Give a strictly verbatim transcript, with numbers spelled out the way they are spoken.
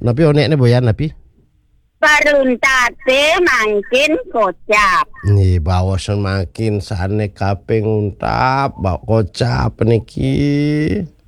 Napi onek ne boyan napi? Paruntate mangkin kocap. Nih bawasan makin sane kaping untap, bak kocap niki.